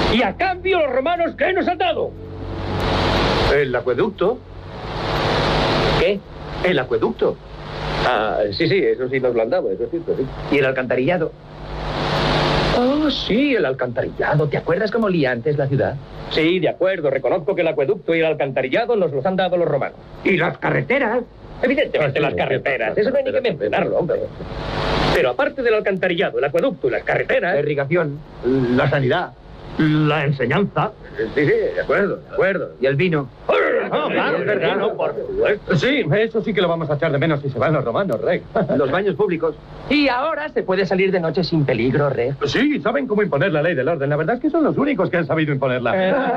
Y a cambio los romanos, ¿qué nos han dado? El acueducto. ¿Qué? El acueducto. Ah, sí, eso sí nos lo han dado, eso es cierto, sí. ¿Y el alcantarillado? Ah, sí, el alcantarillado. ¿Te acuerdas cómo olía antes la ciudad? Sí, de acuerdo. Reconozco que el acueducto y el alcantarillado nos los han dado los romanos. ¿Y las carreteras? Evidentemente las carreteras. Eso no hay ni que mencionarlo, hombre. Pero aparte del alcantarillado, el acueducto y las carreteras... La irrigación, la sanidad, la enseñanza. Sí, de acuerdo. ¿Y el vino? Claro, el vino, por supuesto. Sí, eso sí que lo vamos a echar de menos si se van los romanos, Rey. Los baños públicos. Y ahora se puede salir de noche sin peligro, Rey. Sí, saben cómo imponer la ley del orden. La verdad es que son los únicos que han sabido imponerla.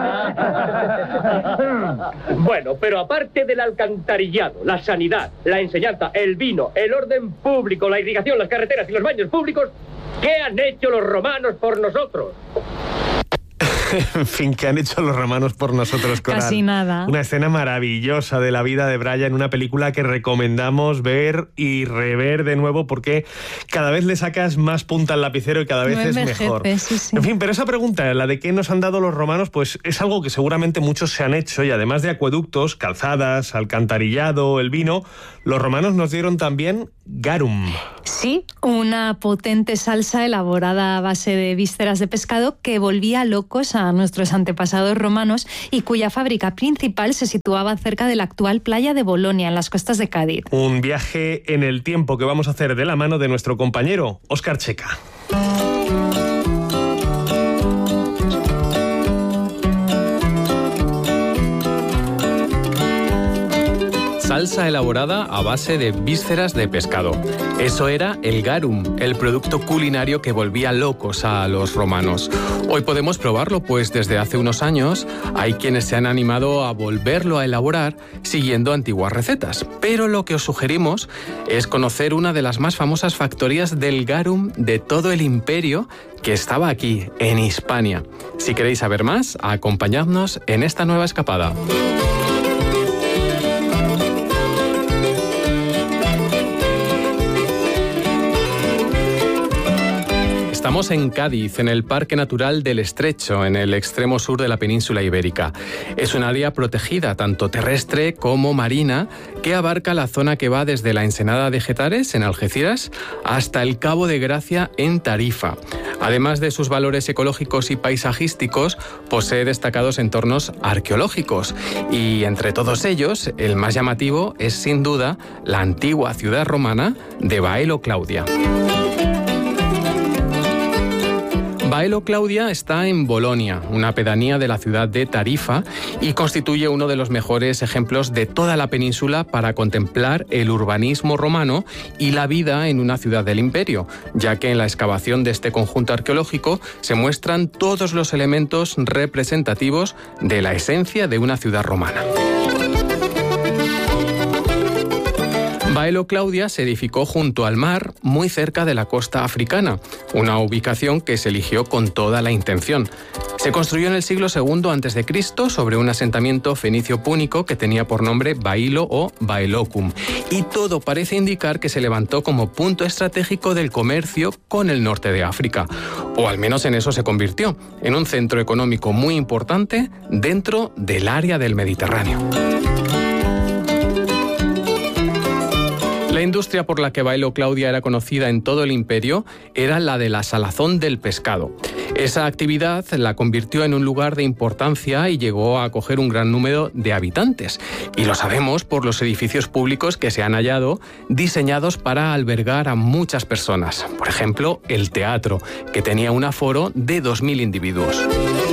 Bueno, pero aparte del alcantarillado, la sanidad, la enseñanza, el vino, el orden público, la irrigación, las carreteras y los baños públicos, ¿qué han hecho los romanos por nosotros? En fin, ¿qué han hecho los romanos por nosotros, Coral? Casi nada. Una escena maravillosa de la vida de Brian, una película que recomendamos ver y rever de nuevo porque cada vez le sacas más punta al lapicero y cada vez es mejor. Sí. En fin, pero esa pregunta, la de qué nos han dado los romanos, pues es algo que seguramente muchos se han hecho y además de acueductos, calzadas, alcantarillado, el vino, los romanos nos dieron también garum. Sí, una potente salsa elaborada a base de vísceras de pescado que volvía locos a nuestros antepasados romanos y cuya fábrica principal se situaba cerca de la actual playa de Bolonia, en las costas de Cádiz. Un viaje en el tiempo que vamos a hacer de la mano de nuestro compañero Óscar Checa. Salsa elaborada a base de vísceras de pescado. Eso era el garum, el producto culinario que volvía locos a los romanos. Hoy podemos probarlo, pues desde hace unos años hay quienes se han animado a volverlo a elaborar siguiendo antiguas recetas. Pero lo que os sugerimos es conocer una de las más famosas factorías del garum de todo el imperio, que estaba aquí, en Hispania. Si queréis saber más, acompañadnos en esta nueva escapada. Estamos en Cádiz, en el Parque Natural del Estrecho, en el extremo sur de la península ibérica. Es un área protegida, tanto terrestre como marina, que abarca la zona que va desde la Ensenada de Getares, en Algeciras, hasta el Cabo de Gracia, en Tarifa. Además de sus valores ecológicos y paisajísticos, posee destacados entornos arqueológicos. Y entre todos ellos, el más llamativo es sin duda la antigua ciudad romana de Baelo Claudia. Baelo Claudia está en Bolonia, una pedanía de la ciudad de Tarifa, y constituye uno de los mejores ejemplos de toda la península para contemplar el urbanismo romano y la vida en una ciudad del imperio, ya que en la excavación de este conjunto arqueológico se muestran todos los elementos representativos de la esencia de una ciudad romana. Baelo Claudia se edificó junto al mar, muy cerca de la costa africana, una ubicación que se eligió con toda la intención. Se construyó en el siglo II a.C. sobre un asentamiento fenicio-púnico que tenía por nombre Bailo o Baelocum, y todo parece indicar que se levantó como punto estratégico del comercio con el norte de África, o al menos en eso se convirtió, en un centro económico muy importante dentro del área del Mediterráneo. La industria por la que Baelo Claudia era conocida en todo el imperio era la de la salazón del pescado. Esa actividad la convirtió en un lugar de importancia y llegó a acoger un gran número de habitantes. Y lo sabemos por los edificios públicos que se han hallado diseñados para albergar a muchas personas. Por ejemplo, el teatro, que tenía un aforo de 2.000 individuos.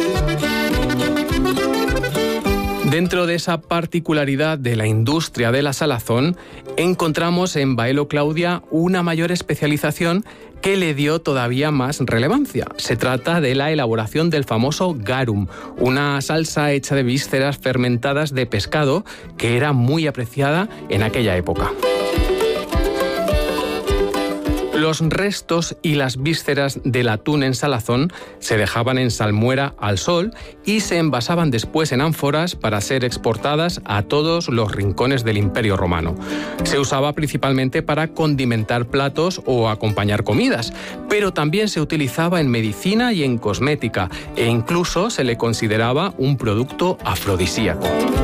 Dentro de esa particularidad de la industria de la salazón, encontramos en Baelo Claudia una mayor especialización que le dio todavía más relevancia. Se trata de la elaboración del famoso garum, una salsa hecha de vísceras fermentadas de pescado que era muy apreciada en aquella época. Los restos y las vísceras del atún en salazón se dejaban en salmuera al sol y se envasaban después en ánforas para ser exportadas a todos los rincones del Imperio Romano. Se usaba principalmente para condimentar platos o acompañar comidas, pero también se utilizaba en medicina y en cosmética, e incluso se le consideraba un producto afrodisíaco.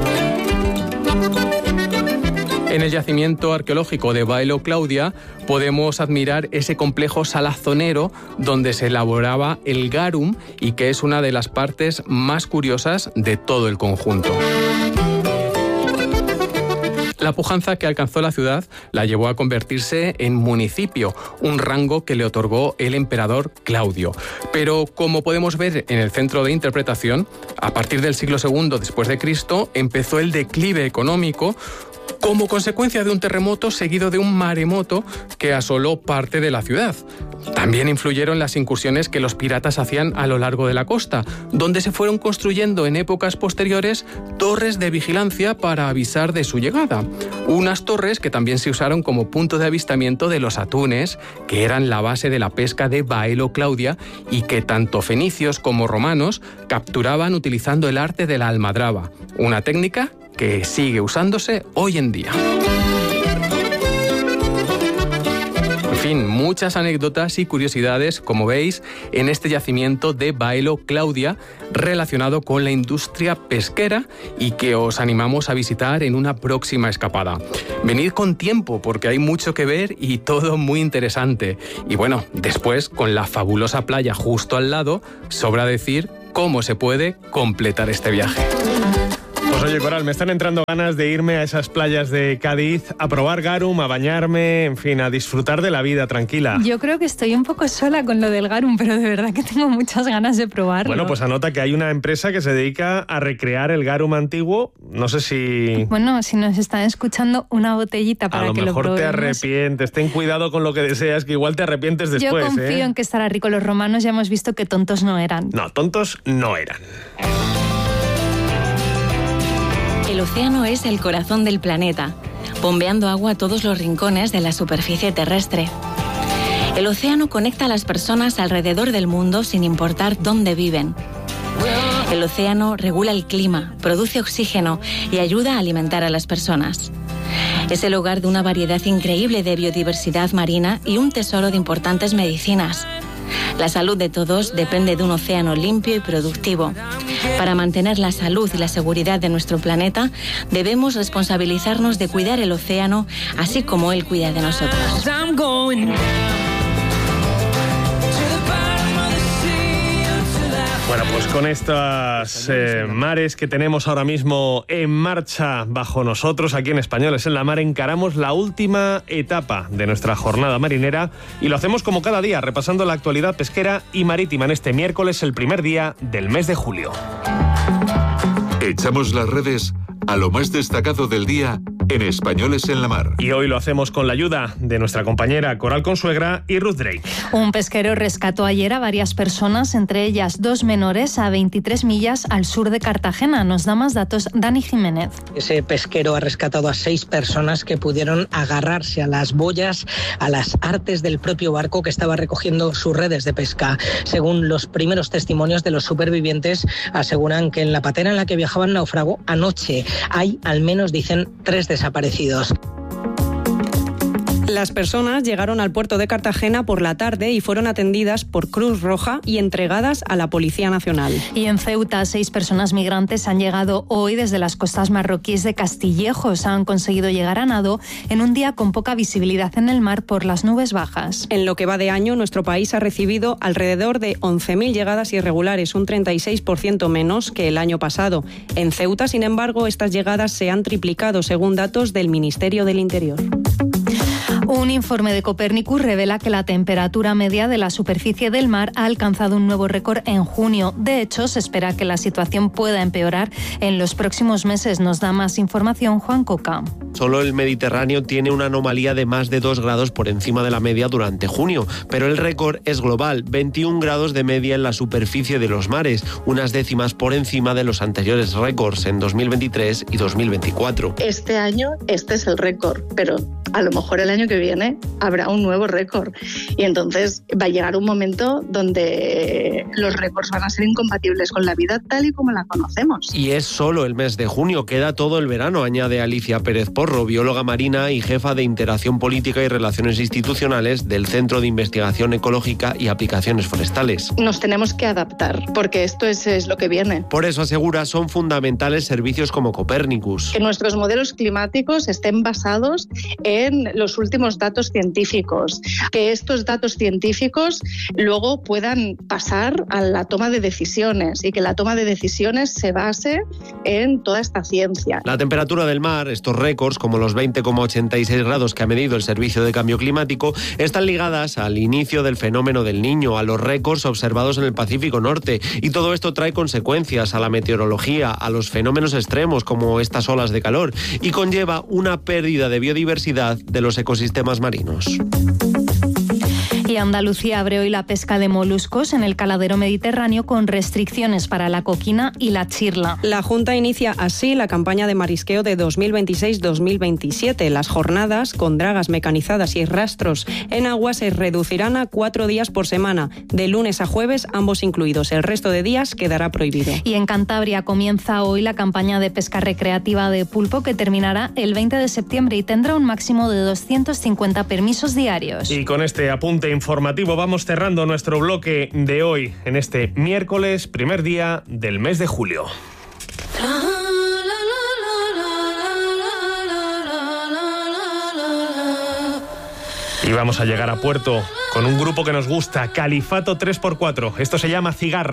En el yacimiento arqueológico de Baelo Claudia podemos admirar ese complejo salazonero donde se elaboraba el garum y que es una de las partes más curiosas de todo el conjunto. La pujanza que alcanzó la ciudad la llevó a convertirse en municipio, un rango que le otorgó el emperador Claudio. Pero como podemos ver en el centro de interpretación, a partir del siglo II después de Cristo empezó el declive económico como consecuencia de un terremoto seguido de un maremoto que asoló parte de la ciudad. También influyeron las incursiones que los piratas hacían a lo largo de la costa, donde se fueron construyendo en épocas posteriores torres de vigilancia para avisar de su llegada. Unas torres que también se usaron como punto de avistamiento de los atunes, que eran la base de la pesca de Baelo Claudia y que tanto fenicios como romanos capturaban utilizando el arte de la almadraba, una técnica que sigue usándose hoy en día. En fin, muchas anécdotas y curiosidades, como veis, en este yacimiento de Baelo Claudia, relacionado con la industria pesquera y que os animamos a visitar en una próxima escapada. Venid con tiempo porque hay mucho que ver y todo muy interesante. Y bueno, después, con la fabulosa playa justo al lado, sobra decir cómo se puede completar este viaje. Pues oye, Coral, me están entrando ganas de irme a esas playas de Cádiz, a probar garum, a bañarme, en fin, a disfrutar de la vida tranquila. Yo creo que estoy un poco sola con lo del garum, pero de verdad que tengo muchas ganas de probarlo. Bueno, pues anota que hay una empresa que se dedica a recrear el garum antiguo. No sé si... Bueno, si nos están escuchando, una botellita para que lo probemos. A lo mejor te arrepientes. Ten cuidado con lo que deseas, que igual te arrepientes después. Yo confío en que estará rico. Los romanos ya hemos visto que tontos no eran. No, tontos no eran. El océano es el corazón del planeta, bombeando agua a todos los rincones de la superficie terrestre. El océano conecta a las personas alrededor del mundo sin importar dónde viven. El océano regula el clima, produce oxígeno y ayuda a alimentar a las personas. Es el hogar de una variedad increíble de biodiversidad marina y un tesoro de importantes medicinas. La salud de todos depende de un océano limpio y productivo. Para mantener la salud y la seguridad de nuestro planeta, debemos responsabilizarnos de cuidar el océano, así como él cuida de nosotros. Bueno, pues con estos mares que tenemos ahora mismo en marcha bajo nosotros, aquí en Españoles en la Mar, encaramos la última etapa de nuestra jornada marinera y lo hacemos como cada día, repasando la actualidad pesquera y marítima en este miércoles, el primer día del mes de julio. Echamos las redes a lo más destacado del día en Españoles en la Mar. Y hoy lo hacemos con la ayuda de nuestra compañera Coral Consuegra y Ruth Drake. Un pesquero rescató ayer a varias personas, entre ellas 2 menores, a 23 millas al sur de Cartagena. Nos da más datos Dani Jiménez. Ese pesquero ha rescatado a 6 personas que pudieron agarrarse a las boyas, a las artes del propio barco que estaba recogiendo sus redes de pesca. Según los primeros testimonios de los supervivientes, aseguran que en la patera en la que viajaban naufragó anoche. Hay, al menos dicen, 3 desaparecidos. Las personas llegaron al puerto de Cartagena por la tarde y fueron atendidas por Cruz Roja y entregadas a la Policía Nacional. Y en Ceuta, 6 personas migrantes han llegado hoy desde las costas marroquíes de Castillejos. Han conseguido llegar a nado en un día con poca visibilidad en el mar por las nubes bajas. En lo que va de año, nuestro país ha recibido alrededor de 11.000 llegadas irregulares, un 36% menos que el año pasado. En Ceuta, sin embargo, estas llegadas se han triplicado, según datos del Ministerio del Interior. Un informe de Copernicus revela que la temperatura media de la superficie del mar ha alcanzado un nuevo récord en junio. De hecho, se espera que la situación pueda empeorar en los próximos meses. Nos da más información Juan Coca. Solo el Mediterráneo tiene una anomalía de más de 2 grados por encima de la media durante junio, pero el récord es global, 21 grados de media en la superficie de los mares, unas décimas por encima de los anteriores récords en 2023 y 2024. Este año este es el récord, pero a lo mejor el año que viene habrá un nuevo récord y entonces va a llegar un momento donde los récords van a ser incompatibles con la vida tal y como la conocemos. Y es solo el mes de junio, queda todo el verano, añade Alicia Pérez Porro, bióloga marina y jefa de Interacción Política y Relaciones Institucionales del Centro de Investigación Ecológica y Aplicaciones Forestales. Nos tenemos que adaptar, porque esto es lo que viene. Por eso asegura, son fundamentales servicios como Copérnicus. Que nuestros modelos climáticos estén basados en los últimos datos científicos, que estos datos científicos luego puedan pasar a la toma de decisiones y que la toma de decisiones se base en toda esta ciencia. La temperatura del mar, estos récords, como los 20,86 grados que ha medido el Servicio de Cambio Climático, están ligadas al inicio del fenómeno del Niño, a los récords observados en el Pacífico Norte. Y todo esto trae consecuencias a la meteorología, a los fenómenos extremos como estas olas de calor, y conlleva una pérdida de biodiversidad de los ecosistemas marinos. Y Andalucía abre hoy la pesca de moluscos en el caladero mediterráneo con restricciones para la coquina y la chirla. La Junta inicia así la campaña de marisqueo de 2026-2027. Las jornadas con dragas mecanizadas y rastros en agua se reducirán a 4 días por semana, de lunes a jueves, ambos incluidos. El resto de días quedará prohibido. Y en Cantabria comienza hoy la campaña de pesca recreativa de pulpo que terminará el 20 de septiembre y tendrá un máximo de 250 permisos diarios. Y con este apunte informativo vamos cerrando nuestro bloque de hoy en este miércoles, primer día del mes de julio. Y vamos a llegar a puerto con un grupo que nos gusta, Califato 3x4. Esto se llama Cigarra.